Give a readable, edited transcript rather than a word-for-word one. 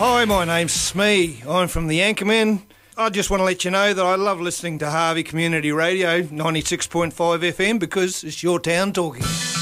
Hi, my name's Smee. I'm from the Anchorman. I just want to let you know that I love listening to Harvey Community Radio 96.5 FM because it's your town talking.